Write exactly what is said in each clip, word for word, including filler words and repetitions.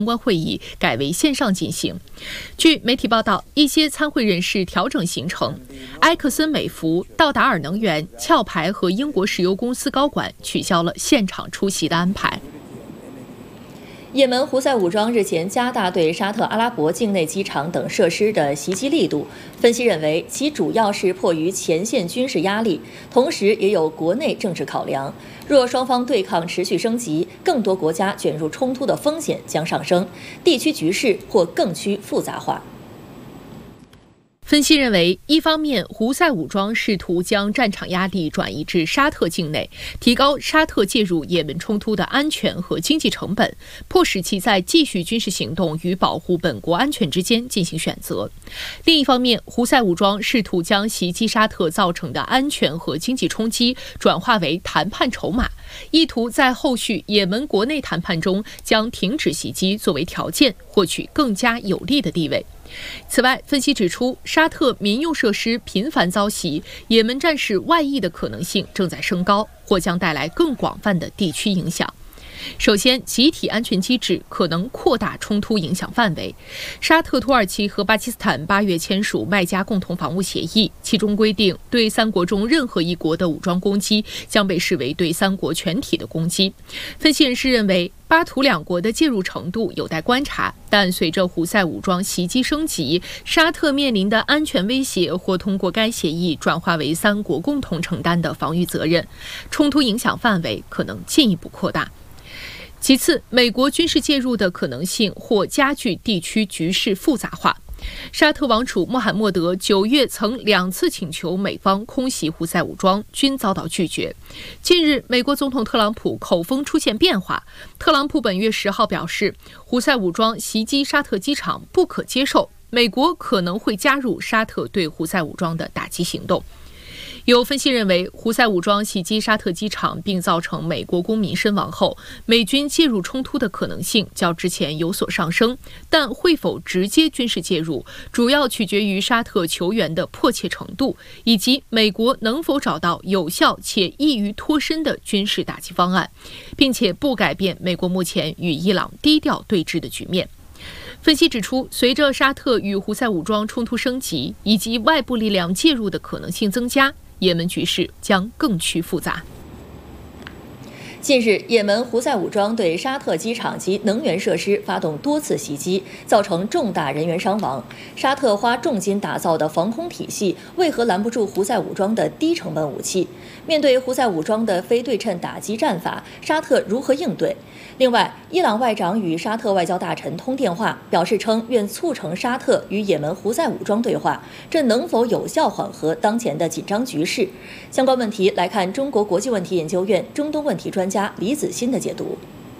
相关会议改为线上进行。据媒体报道，一些参会人士调整行程，埃克森美孚、道达尔能源、壳牌和英国石油公司高管取消了现场出席的安排。 也门胡塞武装日前加大对沙特阿拉伯境内机场等设施的袭击力度，分析认为其主要是迫于前线军事压力，同时也有国内政治考量。若双方对抗持续升级，更多国家卷入冲突的风险将上升，地区局势或更趋复杂化。 分析认为，一方面，胡塞武装试图将战场压力转移至沙特境内，提高沙特介入也门冲突的安全和经济成本，迫使其在继续军事行动与保护本国安全之间进行选择。另一方面，胡塞武装试图将袭击沙特造成的安全和经济冲击转化为谈判筹码，意图在后续也门国内谈判中将停止袭击作为条件，获取更加有利的地位。此外，分析指出，沙特民用设施频繁遭袭，也门战事外溢的可能性正在升高，或将带来更广泛的地区影响。首先，集体安全机制可能扩大冲突影响范围。沙特、土耳其和巴基斯坦八月签署麦加共同防务协议，其中规定，对三国中任何一国的武装攻击将被视为对三国全体的攻击。分析人士认为，巴土两国的介入程度有待观察，但随着胡塞武装袭击升级，沙特面临的安全威胁或通过该协议转化为三国共同承担的防御责任，冲突影响范围可能进一步扩大。其次，美国军事介入的可能性或加剧地区局势复杂化。沙特王储穆罕默德九月曾两次请求美方空袭胡塞武装，均遭到拒绝。近日，美国总统特朗普口风出现变化。特朗普本月十号表示，胡塞武装袭击沙特机场不可接受，美国可能会加入沙特对胡塞武装的打击行动。有分析认为，胡塞武装袭击沙特机场并造成美国公民身亡后，美军介入冲突的可能性较之前有所上升，但会否直接军事介入，主要取决于沙特求援的迫切程度，以及美国能否找到有效且易于脱身的军事打击方案，并且不改变美国目前与伊朗低调对峙的局面。分析指出，随着沙特与胡塞武装冲突升级，以及外部力量介入的可能性增加，也门局势将更趋复杂。 近日，也门胡塞武装对沙特机场及能源设施发动多次袭击，造成重大人员伤亡。沙特花重金打造的防空体系为何拦不住胡塞武装的低成本武器？面对胡塞武装的非对称打击战法，沙特如何应对？另外，伊朗外长与沙特外交大臣通电话，表示称愿促成沙特与也门胡塞武装对话，这能否有效缓和当前的紧张局势？相关问题来看中国国际问题研究院中东问题专家李子欣的解读。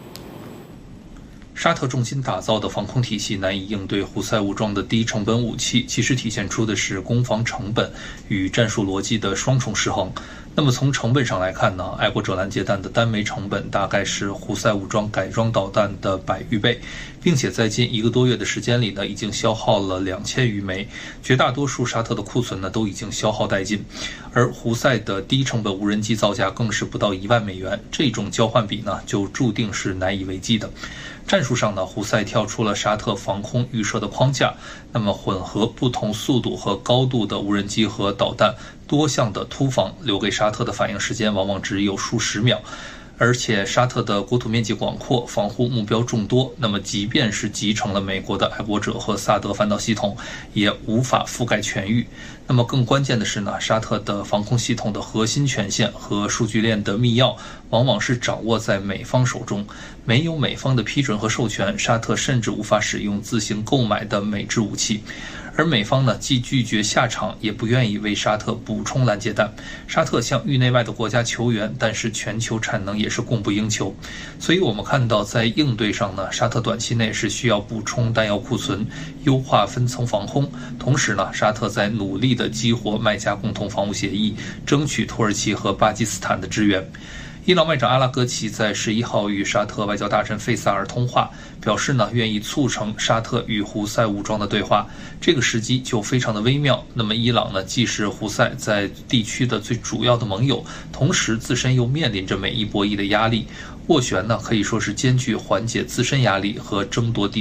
沙特重金打造的防空体系难以应对胡塞武装的低成本武器，其实体现出的是攻防成本与战术逻辑的双重失衡。那么从成本上来看呢，爱国者拦截弹的单枚成本大概是胡塞武装改装导弹的百余倍，并且在近一个多月的时间里呢，已经消耗了两千余枚，绝大多数沙特的库存呢都已经消耗殆尽。而胡塞的低成本无人机造价更是不到一万美元，这种交换比呢就注定是难以为继的。战术上呢，胡塞跳出了沙特防空预设的框架，那么混合不同速度和高度的无人机和导弹，多项的突防，留给沙特的反应时间往往只有数十秒。而且沙特的国土面积广阔，防护目标众多，那么即便是集成了美国的爱国者和萨德反导系统，也无法覆盖全域。那么更关键的是呢，沙特的防空系统的核心权限和数据链的密钥，往往是掌握在美方手中。没有美方的批准和授权，沙特甚至无法使用自行购买的美制武器。而美方呢，既拒绝下场，也不愿意为沙特补充拦截弹。沙特向域内外的国家求援，但是全球产能也是供不应求。所以我们看到，在应对上呢，沙特短期内是需要补充弹药库存，优化分层防空。同时呢，沙特在努力的激活麦加共同防务协议，争取土耳其和巴基斯坦的支援。 伊朗外长阿拉格齐在十一号与沙特外交大臣费萨尔通话，表示呢愿意促成沙特与胡塞武装的对话，这个时机就非常的微妙。那么伊朗呢既是胡塞在地区的最主要的盟友，同时自身又面临着美伊博弈的压力，斡旋呢可以说是兼具缓解自身压力和争夺地